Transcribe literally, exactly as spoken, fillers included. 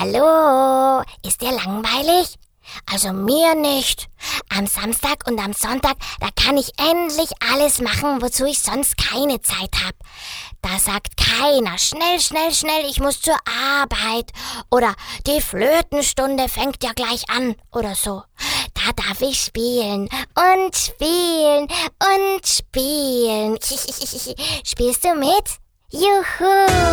Hallo, ist dir langweilig? Also mir nicht. Am Samstag und am Sonntag, da kann ich endlich alles machen, wozu ich sonst keine Zeit hab. Da sagt keiner, schnell, schnell, schnell, ich muss zur Arbeit. Oder die Flötenstunde fängt ja gleich an oder so. Da darf ich spielen und spielen und spielen. Spielst du mit? Juhu!